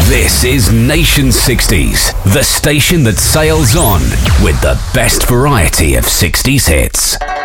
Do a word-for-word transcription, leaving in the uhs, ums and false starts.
This is Nation sixties, the station that sails on with the best variety of sixties hits.